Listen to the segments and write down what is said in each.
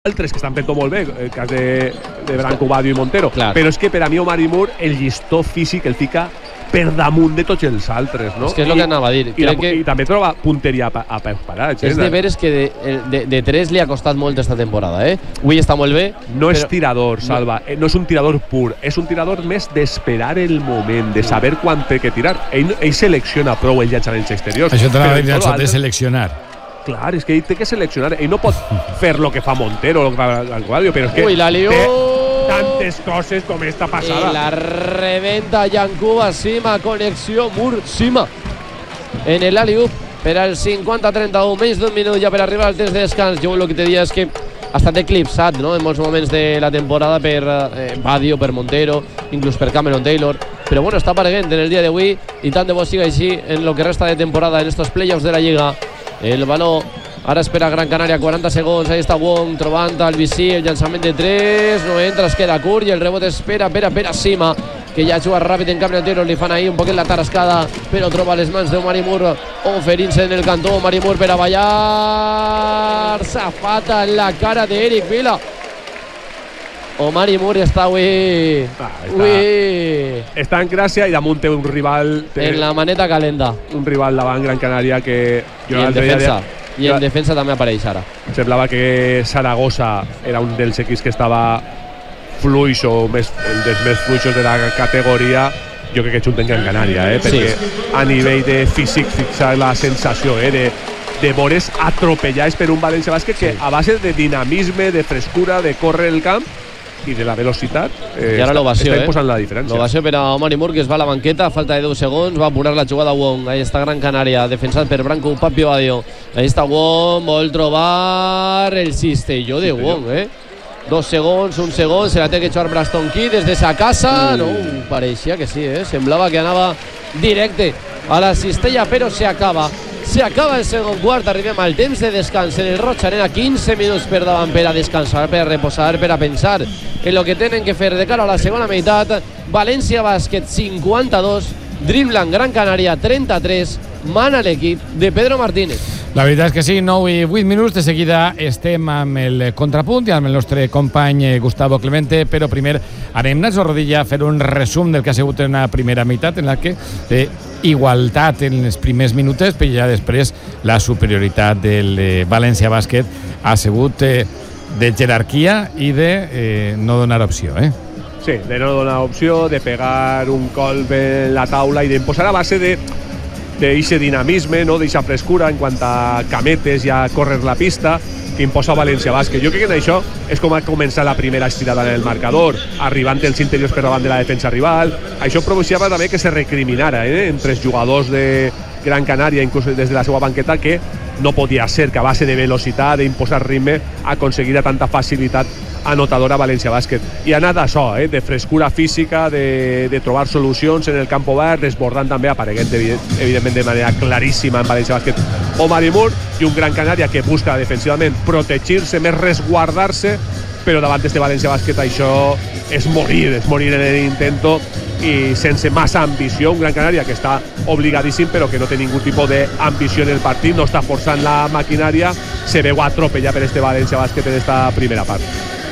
altres que estan fent-ho molt bé, el cas de Branco, Badio i Montero. Clar. Però és que per a mi Omar Moore el llistó físic el fica per damunt de tots els altres, no? És que és el que anava a dir. I també troba punteria a peus parats. És de veres que de 3 li ha costat molt esta temporada, eh? Avui està molt bé. No és tirador, Salva. No és un tirador pur. És un tirador més d'esperar el moment, de saber quan té que tirar. Ell selecciona prou els llançaments exteriors. Això t'anava a dir, això de seleccionar. Clar, és que ell té que seleccionar. Ell no pot fer lo que fa Montero o el que fa Branco, però és que Ui, la liu. té tantes coses com esta passada. I la reventa Yankuba Sima, connexió Mur-Sima en el alley-oop per al 50-31, menys d'un minut ja per arribar al temps de descans. Jo el que te diria és que ha estat eclipsat, no?, en molts moments de la temporada per Badio, per Montero, inclús per Cameron Taylor, però bueno, està apareguent en el dia d'avui i tant de bo siga així en lo que resta de temporada en estos playoffs de la Lliga. El baló ara espera Gran Canària, 40 segons, ahí està Wong trobant el bici, el llançament de 3 no entra, es queda curt i el rebot espera per Sima, que ja juga ràpid en Cameron Taylor, li fan ahí un poquet la tarascada, però troba les mans d'Omar Moore oferint-se en el cantó. Omar Moore per a ballar, safata en la cara d'Eric Vila. Omar Moore està avui està en gràcia i damunt té un rival en la maneta calenta, un rival davant Gran Canària que i en defensa també apareix ara. Semblava que Saragossa era un dels equips que estava fluix o un dels més fluixos de la categoria. Jo crec que junten Gran Canària, perquè a nivell de físic fixa la sensació de veure's atropellats per un València Bàsquet que a base de dinamisme, de frescura, de córrer el camp i de la velocitat està imposant la diferència. L'ovació per a Omar Moore, que es va a la banqueta a falta de 10 segons, va apurar la jugada Wong. Ahí està Gran Canària, defensat per Branco Papio Badio. Ahí està Wong, vol trobar el cistelló de Wong, 2 segons, 1 segon, se la té que echar Braston Key des de sa casa. No, pareixia que sí, semblava que anava directe a la cistella, però se acaba el segon quart, arribem al temps de descans en el Roig Arena, 15 minuts per davant per a descansar, per a reposar, per a pensar en el que tenen que fer de cara a la segona meitat. València Bàsquet 52, Dreamland Gran Canària 33, mana l'equip de Pedro Martínez. La veritat és que sí, 9 i 8 minuts, de seguida estem amb el contrapunt i amb el nostre company Gustavo Clemente, però primer anem Nacho Rodilla a fer un resum del que ha sigut en una primera meitat en la que igualtat en els primers minutes, però ja després la superioritat del València Bàsquet ha sigut de jerarquia i de no donar opció, Sí, de no donar opció, de pegar un colp en la taula i d'imposar a base d'eixe dinamisme, no? D'eixa frescura en quant a cametes i a córrer la pista que imposa València Bàsquet. Jo crec que això és com ha començat la primera estirada en el marcador, arribant els interiors per davant de la defensa rival. Això propiciava també que se recriminara entre els jugadors de Gran Canària, inclús des de la seva banqueta, que no podia ser que a base de velocitat, d'imposar ritme, aconseguira tanta facilitat anotadora València Bàsquet. I ha anat això, de frescura física, de trobar solucions en el camp obert, desbordant també, apareguent evidentment de manera claríssima en València Bàsquet Omar Moore, i un Gran Canària que busca defensivament protegir-se, més resguardar-se, però davant d'este València Bàsquet això és morir en l'intento i sense massa ambició. Un Gran Canària que està obligadíssim però que no té ningú tipus d'ambició en el partit, no està forçant la maquinària, se veu atropellar per este València Bàsquet en esta primera part.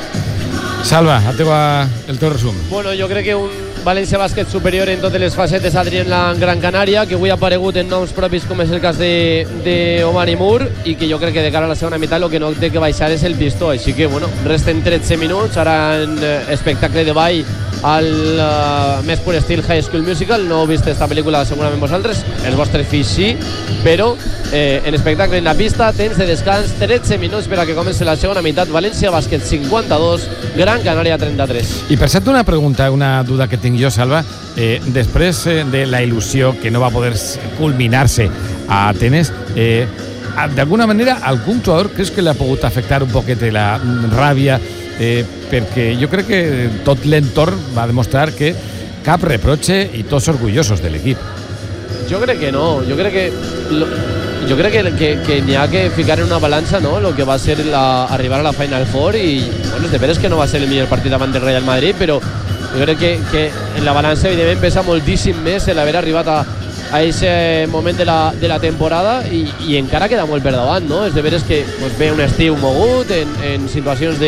Salva, el teu resum. Bueno, jo crec que un València Bàsquet superior en totes les facetes a Dreamland Gran Canària, que avui ha aparegut en noms propis com és el cas d'Omar Moore, i que jo crec que de cara a la segona meitat el que no té que baixar és el pistó. Així que, bueno, resten 13 minuts, ara en espectacle de ball al més pur estil High School Musical. No heu vist esta pel·lícula segurament vosaltres, els vostres fills sí, però en espectacle en la pista, temps de descans, 13 minuts per a que comenci la segona meitat. València Bàsquet 52, Gran Canària 33. I per cert, una pregunta, una duda que tinc jo, Salva, després de la il·lusió que no va poder culminar-se a Atenes, d'alguna manera algun jugador creus que l'ha pogut afectar un poquet la ràbia, perquè jo crec que tot l'entorn va demostrar que cap reproche i tots orgullosos de l'equip? Jo crec que no, jo crec que n'hi ha que ficar en una balança, no?, el que va ser arribar a la Final Four, i bueno, de veres que no va ser el millor partit davant del Real Madrid, però jo crec que en la balança evidentment pesa moltíssim més l'haver arribat a a aquest moment de la temporada i encara queda molt per davant, no? És de veres que pues, ve un estiu mogut en situacions